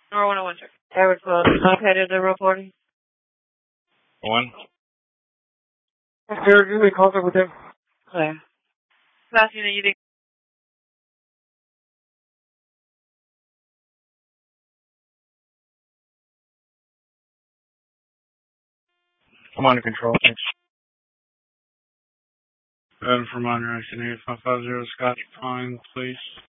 Number 101, sir. Edward Close. Okay, did the reporting. One. Eric, you in contact with him? Clear. Last unit, you think? I'm under control. Thanks. From under action 8550 Scott Pine, please.